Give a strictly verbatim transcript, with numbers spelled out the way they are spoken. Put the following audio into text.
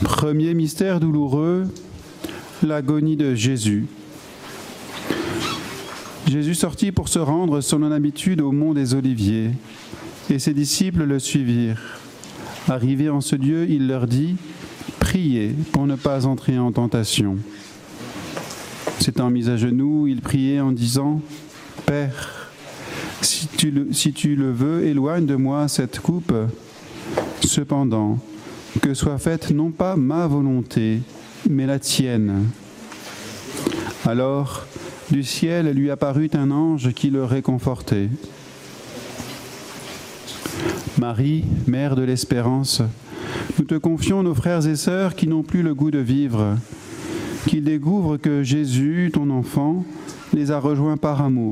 Premier mystère douloureux, l'agonie de Jésus. Jésus sortit pour se rendre selon l'habitude au mont des Oliviers, et ses disciples le suivirent. Arrivé en ce lieu, il leur dit « Priez pour ne pas entrer en tentation ». S'étant mis à genoux, il priait en disant « Père, si tu, le, si tu le veux, éloigne de moi cette coupe. Cependant, que soit faite non pas ma volonté, mais la tienne. » Alors, du ciel lui apparut un ange qui le réconfortait. Marie, mère de l'espérance, nous te confions nos frères et sœurs qui n'ont plus le goût de vivre, qu'ils découvrent que Jésus, ton enfant, les a rejoints par amour.